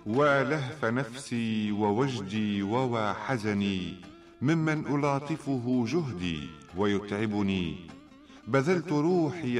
ولهف نفسي ووجدي وحزني ممن ألاطفه جهدي ويتعبني. بذلت روحي